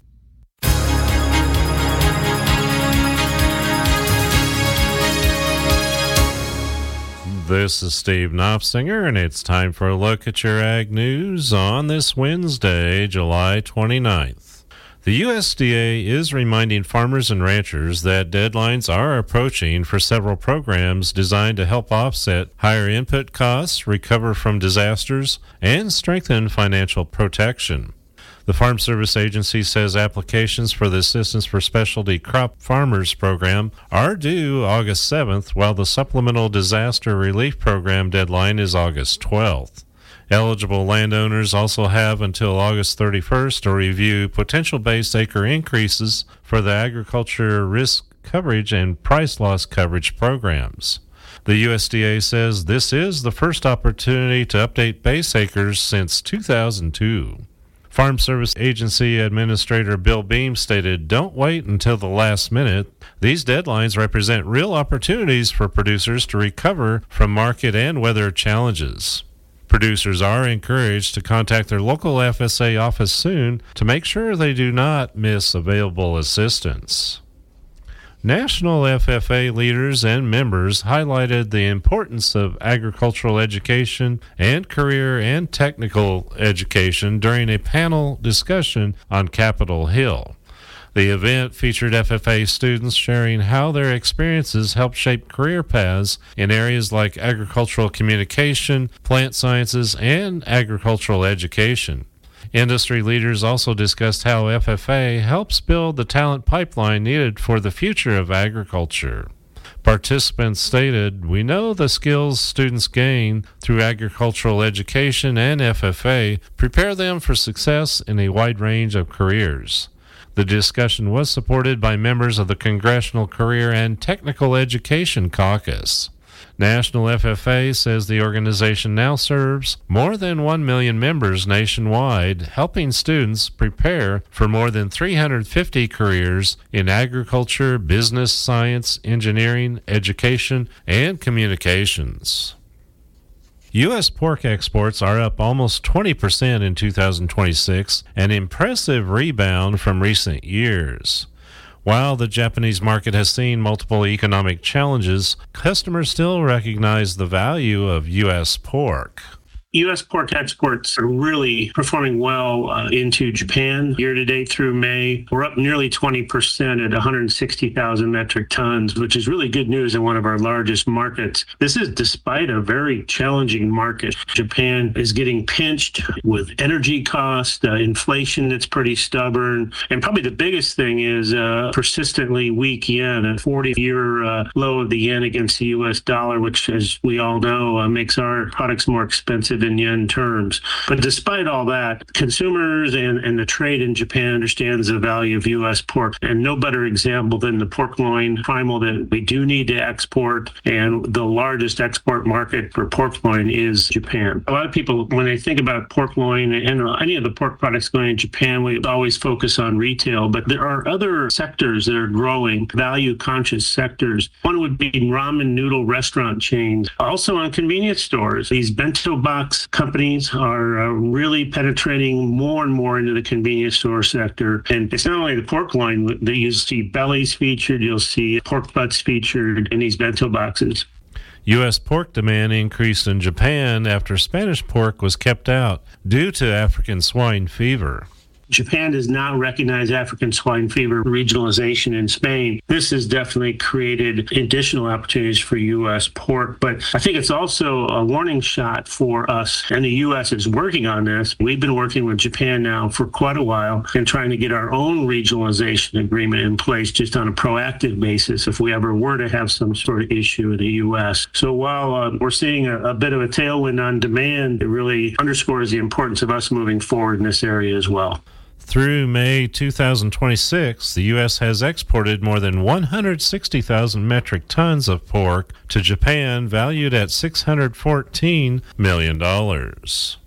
This is Steve Knopfsinger, and it's time for a look at your ag news on this Wednesday, July twenty-ninth. The U S D A is reminding farmers and ranchers that deadlines are approaching for several programs designed to help offset higher input costs, recover from disasters, and strengthen financial protection. The Farm Service Agency says applications for the Assistance for Specialty Crop Farmers program are due August seventh, while the Supplemental Disaster Relief Program deadline is August twelfth. Eligible landowners also have until August thirty-first to review potential base acre increases for the Agriculture Risk Coverage and Price Loss Coverage programs. The U S D A says this is the first opportunity to update base acres since two thousand two. Farm Service Agency Administrator Bill Beam stated, "Don't wait until the last minute. These deadlines represent real opportunities for producers to recover from market and weather challenges." Producers are encouraged to contact their local F S A office soon to make sure they do not miss available assistance. National F F A leaders and members highlighted the importance of agricultural education and career and technical education during a panel discussion on Capitol Hill. The event featured F F A students sharing how their experiences helped shape career paths in areas like agricultural communication, plant sciences, and agricultural education. Industry leaders also discussed how F F A helps build the talent pipeline needed for the future of agriculture. Participants stated, "We know the skills students gain through agricultural education and F F A prepare them for success in a wide range of careers." The discussion was supported by members of the Congressional Career and Technical Education Caucus. National F F A says the organization now serves more than one million members nationwide, helping students prepare for more than three hundred fifty careers in agriculture, business, science, engineering, education, and communications. U S pork exports are up almost twenty percent in two thousand twenty-six, an impressive rebound from recent years. While the Japanese market has seen multiple economic challenges, customers still recognize the value of U S pork. U S pork exports are really performing well uh, into Japan. Year to date through May, we're up nearly twenty percent at one hundred sixty thousand metric tons, which is really good news in one of our largest markets. This is despite a very challenging market. Japan is getting pinched with energy costs, uh, inflation that's pretty stubborn, and probably the biggest thing is uh, persistently weak yen, a forty-year uh, low of the yen against the U S dollar, which, as we all know, uh, makes our products more expensive in yen terms. But despite all that, consumers and, and the trade in Japan understands the value of U S pork, and no better example than the pork loin primal that we do need to export, and the largest export market for pork loin is Japan. A lot of people, when they think about pork loin and any of the pork products going in Japan, we always focus on retail, but there are other sectors that are growing, value-conscious sectors. One would be ramen noodle restaurant chains, also on convenience stores. These bento box companies are uh, really penetrating more and more into the convenience store sector. And it's not only the pork loin that you'll see bellies featured, you'll see pork butts featured in these bento boxes. U S pork demand increased in Japan after Spanish pork was kept out due to African swine fever. Japan does not recognize African swine fever regionalization in Spain. This has definitely created additional opportunities for U S pork, but I think it's also a warning shot for us, and the U S is working on this. We've been working with Japan now for quite a while and trying to get our own regionalization agreement in place just on a proactive basis if we ever were to have some sort of issue in the U S. So while uh, we're seeing a, a bit of a tailwind on demand, it really underscores the importance of us moving forward in this area as well. Through May two thousand twenty-six, the U S has exported more than one hundred sixty thousand metric tons of pork to Japan, valued at six hundred fourteen million dollars.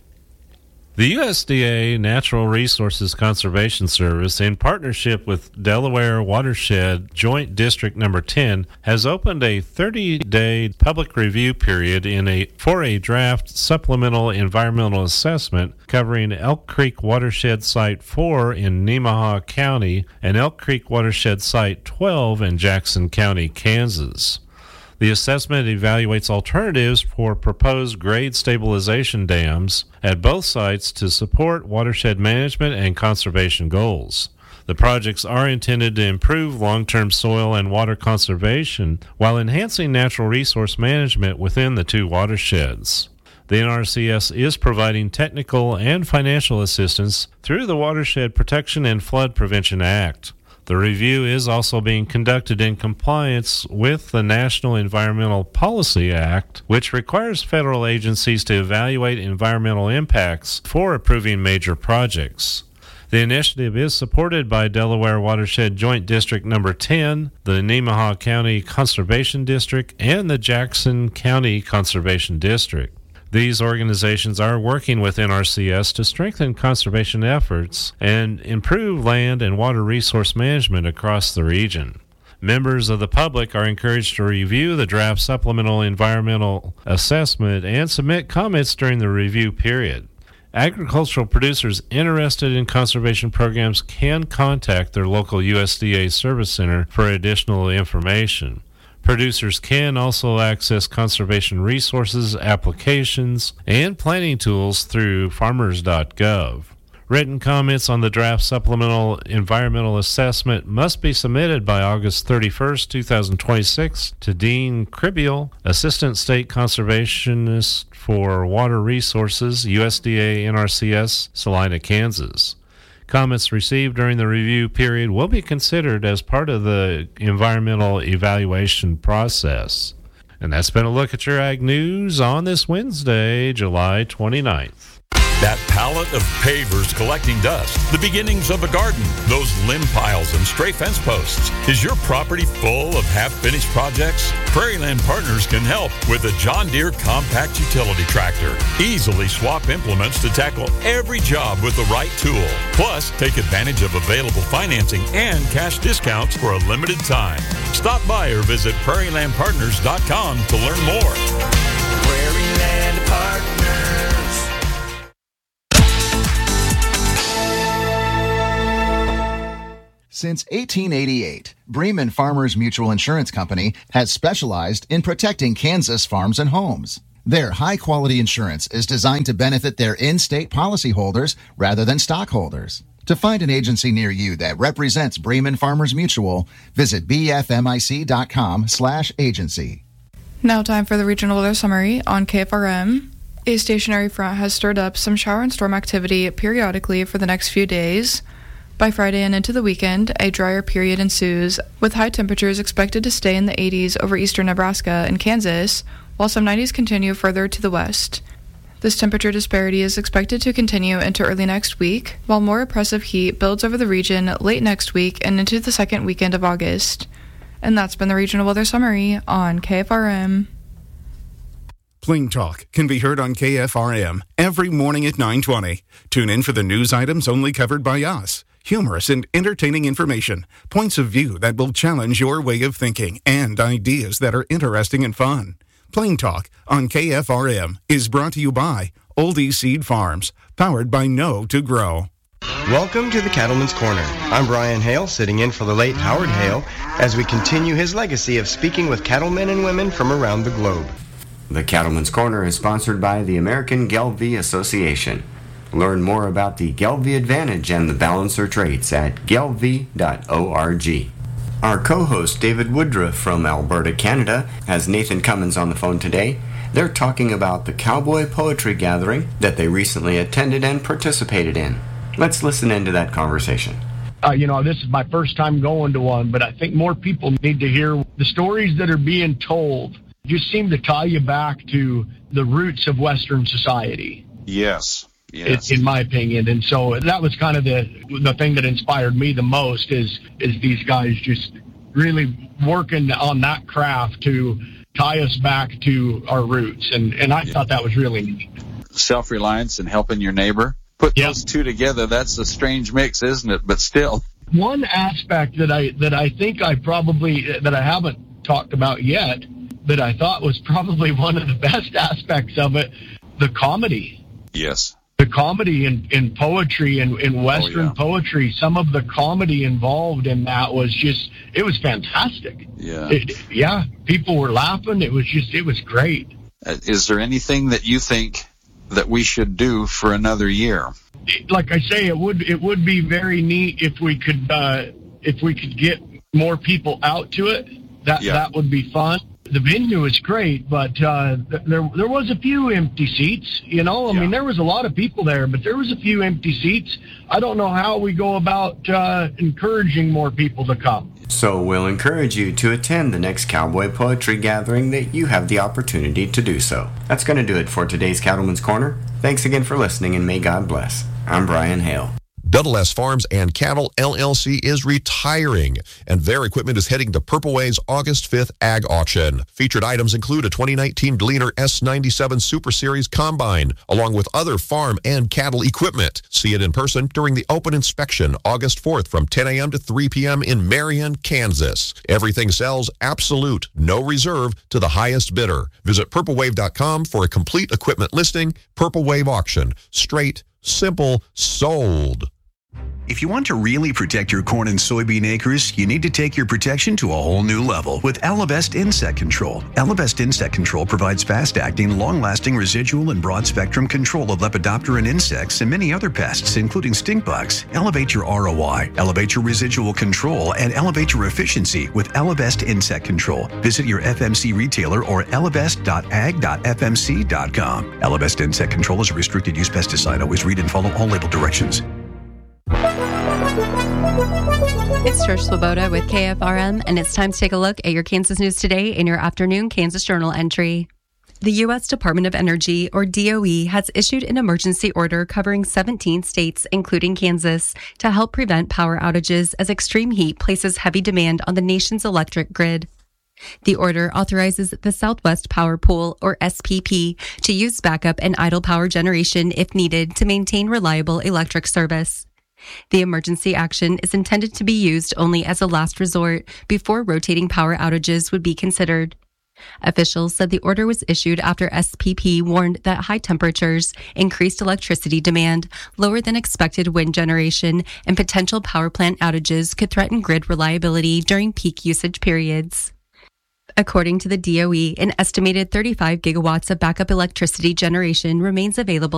The U S D A Natural Resources Conservation Service, in partnership with Delaware Watershed Joint District Number ten, has opened a thirty-day public review period in a for a draft supplemental environmental assessment covering Elk Creek Watershed Site four in Nemaha County and Elk Creek Watershed Site twelve in Jackson County, Kansas. The assessment evaluates alternatives for proposed grade stabilization dams at both sites to support watershed management and conservation goals. The projects are intended to improve long-term soil and water conservation while enhancing natural resource management within the two watersheds. The N R C S is providing technical and financial assistance through the Watershed Protection and Flood Prevention Act. The review is also being conducted in compliance with the National Environmental Policy Act, which requires federal agencies to evaluate environmental impacts for approving major projects. The initiative is supported by Delaware Watershed Joint District Number ten, the Nemaha County Conservation District, and the Jackson County Conservation District. These organizations are working with N R C S to strengthen conservation efforts and improve land and water resource management across the region. Members of the public are encouraged to review the draft supplemental environmental assessment and submit comments during the review period. Agricultural producers interested in conservation programs can contact their local U S D A Service Center for additional information. Producers can also access conservation resources, applications, and planning tools through farmers dot gov. Written comments on the draft supplemental environmental assessment must be submitted by August thirty-first, twenty twenty-six to Dean Kribiel, Assistant State Conservationist for Water Resources, U S D A N R C S, Salina, Kansas. Comments received during the review period will be considered as part of the environmental evaluation process. And that's been a look at your Ag News on this Wednesday, July twenty-ninth. That pallet of pavers collecting dust, the beginnings of a garden, those limb piles and stray fence posts. Is your property full of half-finished projects? Prairieland Partners can help with a John Deere compact utility tractor. Easily swap implements to tackle every job with the right tool. Plus, take advantage of available financing and cash discounts for a limited time. Stop by or visit prairie land partners dot com to learn more. Prairieland Partners. Since eighteen eighty-eight, Bremen Farmers Mutual Insurance Company has specialized in protecting Kansas farms and homes. Their high-quality insurance is designed to benefit their in-state policyholders rather than stockholders. To find an agency near you that represents Bremen Farmers Mutual, visit b f m i c dot com slash agency. Now time for the regional weather summary on K F R M. A stationary front has stirred up some shower and storm activity periodically for the next few days. By Friday and into the weekend, a drier period ensues, with high temperatures expected to stay in the eighties over eastern Nebraska and Kansas, while some nineties continue further to the west. This temperature disparity is expected to continue into early next week, while more oppressive heat builds over the region late next week and into the second weekend of August. And that's been the regional weather summary on K F R M. Plain Talk can be heard on K F R M every morning at nine twenty. Tune in for the news items only covered by us. Humorous and entertaining information, points of view that will challenge your way of thinking, and ideas that are interesting and fun. Plain Talk on K F R M is brought to you by Oldie Seed Farms, powered by Know to Grow. Welcome to the Cattleman's Corner. I'm Brian Hale, sitting in for the late Howard Hale, as we continue his legacy of speaking with cattlemen and women from around the globe. The Cattleman's Corner is sponsored by the American Gelbvieh Association. Learn more about the Gelbvieh Advantage and the Balancer traits at gelbvieh dot org. Our co-host David Woodruff from Alberta, Canada, has Nathan Cummins on the phone today. They're talking about the Cowboy Poetry Gathering that they recently attended and participated in. Let's listen into that conversation. Uh, you know, this is my first time going to one, but I think more people need to hear the stories that are being told. Just seem to tie you back to the roots of Western society. Yes. Yes. In my opinion. And so that was kind of the the thing that inspired me the most is is these guys just really working on that craft to tie us back to our roots. And, and I yeah. thought that was really neat. Self-reliance and helping your neighbor. Put yep. those two together, that's a strange mix, isn't it? But still. One aspect that I that I think I probably, that I haven't talked about yet, that I thought was probably one of the best aspects of it, the comedy. Yes. The comedy in, in poetry and in Western oh, yeah. poetry, some of the comedy involved in that was just, it was fantastic. Yeah. It, yeah. People were laughing. It was just, it was great. Uh, is there anything that you think that we should do for another year? Like I say, it would, it would be very neat if we could, uh, if we could get more people out to it. That, yeah. that would be fun. The venue is great, but uh, there there was a few empty seats, you know. I yeah. mean, there was a lot of people there, but there was a few empty seats. I don't know how we go about uh, encouraging more people to come. So we'll encourage you to attend the next Cowboy Poetry Gathering that you have the opportunity to do so. That's going to do it for today's Cattleman's Corner. Thanks again for listening, and may God bless. I'm Brian Hale. Double S Farms and Cattle L L C is retiring, and their equipment is heading to Purple Way's August fifth Ag Auction. Featured items include a twenty nineteen Gleaner S ninety-seven Super Series Combine, along with other farm and cattle equipment. See it in person during the open inspection August fourth from ten a.m. to three p.m. in Marion, Kansas. Everything sells absolute, no reserve, to the highest bidder. Visit purple wave dot com for a complete equipment listing. Purple Wave Auction. Straight, simple, sold. If you want to really protect your corn and soybean acres, you need to take your protection to a whole new level with Elevest Insect Control. Elevest Insect Control provides fast-acting, long-lasting residual and broad-spectrum control of Lepidopteran insects and many other pests, including stink bugs. Elevate your R O I, elevate your residual control, and elevate your efficiency with Elevest Insect Control. Visit your F M C retailer or elevest dot ag dot f m c dot com. Elevest Insect Control is a restricted-use pesticide. Always read and follow all label directions. It's Trish Swoboda with K F R M, and it's time to take a look at your Kansas news today in your afternoon Kansas Journal entry. The U S Department of Energy, or D O E, has issued an emergency order covering seventeen states, including Kansas, to help prevent power outages as extreme heat places heavy demand on the nation's electric grid. The order authorizes the Southwest Power Pool, or S P P, to use backup and idle power generation if needed to maintain reliable electric service. The emergency action is intended to be used only as a last resort before rotating power outages would be considered. Officials said the order was issued after S P P warned that high temperatures, increased electricity demand, lower than expected wind generation, and potential power plant outages could threaten grid reliability during peak usage periods. According to the D O E, an estimated thirty-five gigawatts of backup electricity generation remains available